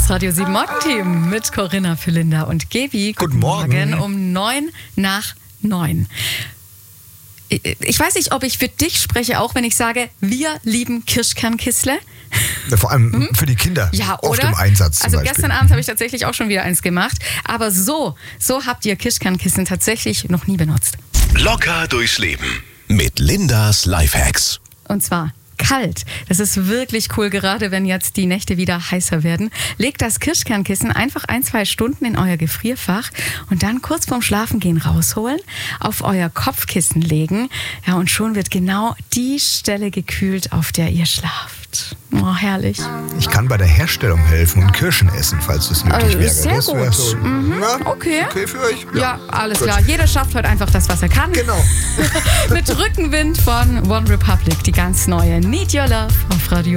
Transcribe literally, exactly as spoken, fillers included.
Das Radio sieben Morgenteam mit Corinna, Philinda und Gebi. Guten Morgen. Um neun nach neun. Ich weiß nicht, ob ich für dich spreche, auch wenn ich sage, wir lieben Kirschkernkissle. Ja, vor allem Hm? für die Kinder Ja, oft oder? im Einsatz zum Also Beispiel. gestern Abend habe ich tatsächlich auch schon wieder eins gemacht. Aber so, so habt ihr Kirschkernkissen tatsächlich noch nie benutzt. Locker durchs Leben mit Lindas Lifehacks. Und zwar kalt. Das ist wirklich cool, gerade wenn jetzt die Nächte wieder heißer werden. Legt das Kirschkernkissen einfach ein, zwei Stunden in euer Gefrierfach und dann kurz vorm Schlafengehen rausholen, auf euer Kopfkissen legen. Ja, und schon wird genau die Stelle gekühlt, auf der ihr schlaft. Oh, herrlich. Ich kann bei der Herstellung helfen und Kirschen essen, falls es nötig Äh, wäre. sehr das wäre gut. so, Mhm. ja, Okay. okay für euch? Ja, alles gut. klar. Jeder schafft heute einfach das, was er kann. Genau. Mit Rückenwind von One Republic, die ganz neue Need Your Love auf Radio